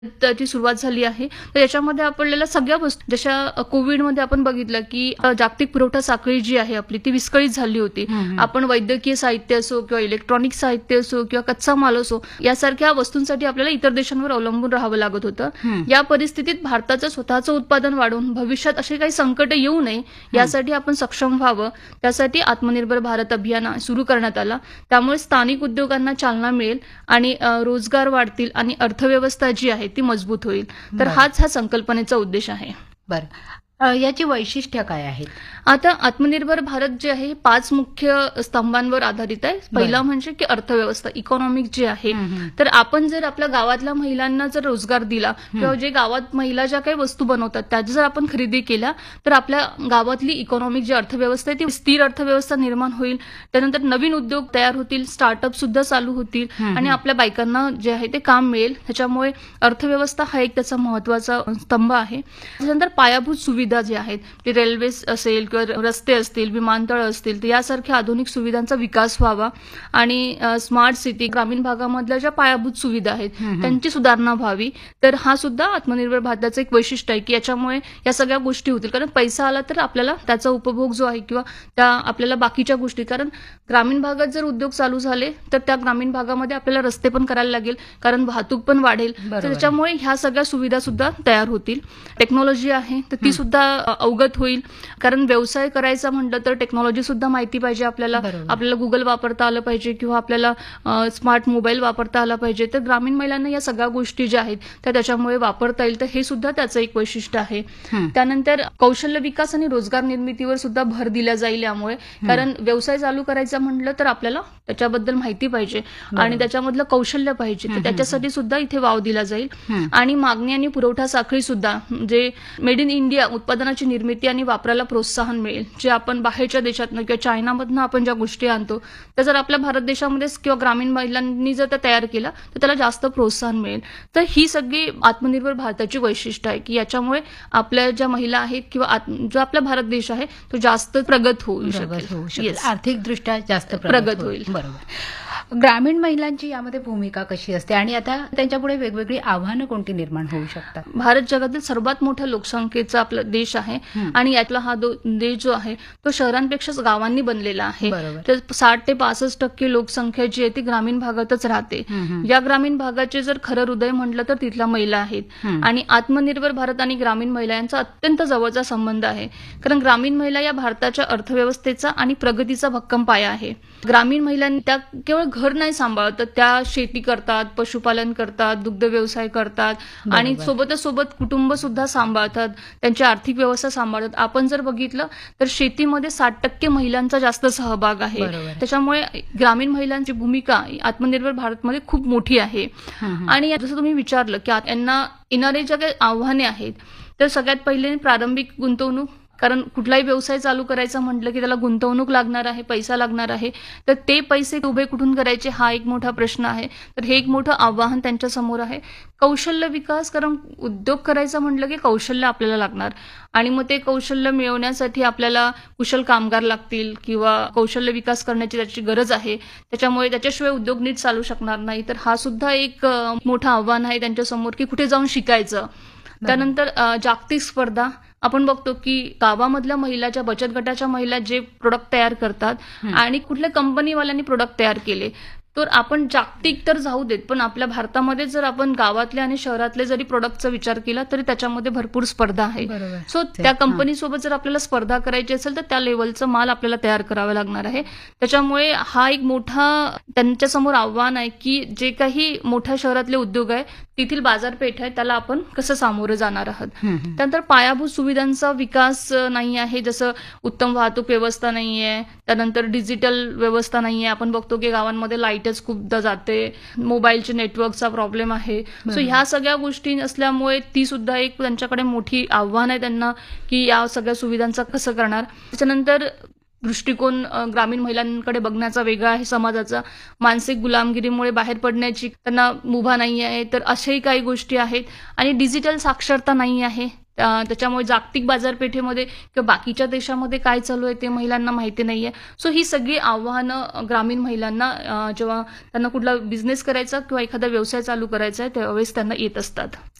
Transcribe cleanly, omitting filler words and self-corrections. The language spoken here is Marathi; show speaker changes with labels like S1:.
S1: त्याची सुरुवात झाली आहे. तर याच्यामध्ये आपल्याला सगळ्या वस्तू जशा कोविडमध्ये आपण बघितलं, की जागतिक पुरवठा साखळी जी आहे आपली ती विस्कळीत झाली होती. आपण वैद्यकीय साहित्य असो किंवा इलेक्ट्रॉनिक साहित्य असो किंवा कच्चा माल असो यासारख्या वस्तूंसाठी आपल्याला इतर देशांवर अवलंबून राहावं लागत होतं. या परिस्थितीत भारताचं स्वतःचं उत्पादन वाढवून भविष्यात असे काही संकट येऊ नये यासाठी आपण सक्षम व्हावं. त्यासाठी आत्मनिर्भर भारत अभियान सुरू करण्यात आला. त्यामुळे स्थानिक उद्योगांना चालना मिळेल आणि रोजगार वाढतील आणि अर्थव्यवस्था जी आहे ती मजबूत होईल. तर हाच हा संकल्पनेचा उद्देश आहे.
S2: बरं, याची वैशिष्ट्य काय आहेत?
S1: आता आत्मनिर्भर भारत जे आहे 5 मुख्य स्तंभांवर आधारित आहे. पहिला म्हणजे की अर्थव्यवस्था, इकॉनॉमिक जे आहे. तर आपण जर आपल्या गावातल्या महिलांना जर रोजगार दिला किंवा जे गावात महिला ज्या काही वस्तू बनवतात त्याची जर आपण खरेदी केल्या तर आपल्या गावातली इकॉनॉमिक जी अर्थव्यवस्था आहे ती स्थिर अर्थव्यवस्था निर्माण होईल. त्यानंतर नवीन उद्योग तयार होतील, स्टार्टअप सुद्धा चालू होतील आणि आपल्या बायकांना जे आहे ते काम मिळेल. त्याच्यामुळे अर्थव्यवस्था हा एक त्याचा महत्वाचा स्तंभ आहे. त्यानंतर पायाभूत सुविधा ज्या आहेत, रेल्वे असेल किंवा रस्ते असतील, विमानतळ असतील, तर यासारख्या आधुनिक सुविधांचा विकास व्हावा आणि स्मार्ट सिटी, ग्रामीण भागामधल्या ज्या पायाभूत सुविधा आहेत त्यांची सुधारणा व्हावी. तर हा सुद्धा आत्मनिर्भर भारताचं एक वैशिष्ट्य आहे की याच्यामुळे या सगळ्या गोष्टी होतील. कारण पैसा आला तर आपल्याला त्याचा उपभोग जो आहे किंवा त्या आपल्याला बाकीच्या गोष्टी, कारण ग्रामीण भागात जर उद्योग चालू झाले तर त्या ग्रामीण भागामध्ये आपल्याला रस्ते पण करायला लागेल, कारण वाहतूक पण वाढेल. तर त्याच्यामुळे ह्या सगळ्या सुविधा सुद्धा तयार होतील. टेक्नॉलॉजी आहे तर ती सुद्धा अवगत होईल, कारण व्यवसाय करायचा म्हटलं तर टेक्नॉलॉजी सुद्धा माहिती पाहिजे आपल्याला. आपल्याला गुगल वापरता आलं पाहिजे किंवा आपल्याला स्मार्ट मोबाईल वापरता आला पाहिजे. तर ग्रामीण महिलांना या सगळ्या गोष्टी ज्या आहेत त्या त्याच्यामुळे वापरता येईल. तर हे सुद्धा त्याचं एक वैशिष्ट्य आहे. त्यानंतर कौशल्य विकास आणि रोजगार निर्मितीवर सुद्धा भर दिला जाईल यामुळे, कारण व्यवसाय चालू करायचा म्हटलं तर आपल्याला त्याच्याबद्दल माहिती पाहिजे आणि त्याच्यामधलं कौशल्य पाहिजे. तर त्याच्यासाठी सुद्धा इथे वाव दिला जाईल. आणि मागणी आणि पुरवठा साखळी सुद्धा, जे मेड इन इंडिया उत्पादनाची निर्मिती आणि वापराला प्रोत्साहन मिळेल. जे आपण बाहेरच्या देशातनं किंवा चायनामधनं आपण ज्या गोष्टी आणतो त्या जर आपल्या भारत देशामध्ये किंवा ग्रामीण महिलांनी जर त्या तयार केल्या तर त्याला जास्त प्रोत्साहन मिळेल. तर ही सगळी आत्मनिर्भर भारताची वैशिष्ट्य आहे की याच्यामुळे आपल्या ज्या महिला आहेत किंवा जो आपला भारत देश आहे तो जास्त प्रगत होऊ शकेल,
S2: आर्थिकदृष्ट्या जास्त
S1: प्रगत होईल.
S2: बरोबर. ग्रामीण महिलांची यामध्ये भूमिका कशी असते आणि आता त्यांच्यापुढे वेगवेगळी आव्हानं कोणती निर्माण होऊ शकतात?
S1: भारत जगातील सर्वात मोठ्या लोकसंख्येचा आपला देश आहे आणि यातला हा देश जो आहे तो शहरांपेक्षा गावांनी बनलेला आहे. तर 60 ते 65% लोकसंख्या जी आहे ती ग्रामीण भागातच राहते. या ग्रामीण भागाचे जर खरं हृदय म्हटलं तर तिथल्या महिला आहेत. आणि आत्मनिर्भर भारत आणि ग्रामीण महिला यांचा अत्यंत जवळचा संबंध आहे, कारण ग्रामीण महिला या भारताच्या अर्थव्यवस्थेचा आणि प्रगतीचा भक्कम पाया आहे. ग्रामीण महिलांनी त्या केवळ घर नाही सांभाळत, तर त्या शेती करतात, पशुपालन करतात, दुग्ध व्यवसाय करतात आणि सोबतच सोबत कुटुंब सुद्धा सांभाळतात, त्यांची आर्थिक व्यवस्था सांभाळतात. आपण जर बघितलं तर शेतीमध्ये 60% महिलांचा जास्त सहभाग आहे. त्याच्यामुळे ग्रामीण महिलांची भूमिका आत्मनिर्भर भारतमध्ये खूप मोठी आहे. आणि जसं तुम्ही विचारलं की यांना येणारे ज्या काही आव्हाने आहेत, तर सगळ्यात पहिले प्रारंभिक गुंतवणूक, कारण कुठलाही व्यवसाय चालू करायचा म्हटलं की त्याला गुंतवणूक लागणार आहे, पैसा लागणार आहे. तर ते पैसे उभे कुठून करायचे हा एक मोठा प्रश्न आहे. तर हे एक मोठं आव्हान त्यांच्या समोर आहे. कौशल्य विकास, कारण उद्योग करायचा म्हटलं की कौशल्य आपल्याला लागणार आणि मग ते कौशल्य मिळवण्यासाठी आपल्याला कुशल कामगार लागतील किंवा कौशल्य विकास करण्याची त्याची गरज आहे. त्याच्यामुळे त्याच्याशिवाय उद्योग नीट चालू शकणार नाही. तर हा सुद्धा एक मोठं आव्हान आहे त्यांच्यासमोर की कुठे जाऊन शिकायचं. त्यानंतर जागतिक स्पर्धा, आपण बघतो की गावामधल्या महिलाच्या बचत गटाच्या महिला जे प्रोडक्ट तयार करतात आणि कुठल्या कंपनीवाल्यांनी प्रोडक्ट तयार केले, तर आपण जागतिक तर जाऊ देत पण आपल्या भारतामध्ये जर आपण गावातल्या आणि शहरातले जरी प्रोडक्टचा विचार केला तरी त्याच्यामध्ये भरपूर स्पर्धा आहे. सो त्या कंपनीसोबत जर आपल्याला स्पर्धा करायची असेल तर त्या लेवलचं माल आपल्याला तयार करावं लागणार आहे. त्याच्यामुळे हा एक मोठा त्यांच्यासमोर आव्हान आहे की जे काही मोठ्या शहरातले उद्योग आहे तेथील बाजारपेठ आहे त्याला आपण कसं सामोरं जाणार आहात. त्यानंतर पायाभूत सुविधांचा विकास नाही आहे, जसं उत्तम वाहतूक व्यवस्था नाहीये, त्यानंतर डिजिटल व्यवस्था नाहीये. आपण बघतो की गावांमध्ये लाईटच खूपदा जाते, मोबाईलचे नेटवर्कचा प्रॉब्लेम आहे. सो ह्या सगळ्या गोष्टी असल्यामुळे ती सुद्धा एक त्यांच्याकडे मोठी आव्हान आहे त्यांना की या सगळ्या सुविधांचा कसं करणार. त्याच्यानंतर दृष्टिकोन ग्रामीण महिलांकडे बघण्याचा वेगळा आहे समाजाचा. मानसिक गुलामगिरीमुळे बाहेर पडण्याची त्यांना मुभा नाही आहे, तर अशाही काही गोष्टी आहेत. आणि डिजिटल साक्षरता नाही आहे, त्याच्यामुळे जागतिक बाजारपेठेमध्ये किंवा बाकीच्या देशामध्ये काय चालू आहे ते महिलांना माहिती नाहीये. सो ही सगळी आव्हानं ग्रामीण महिलांना जेव्हा त्यांना कुठला बिझनेस करायचा किंवा एखादा व्यवसाय चालू करायचा आहे त्यावेळेस त्यांना येत असतात.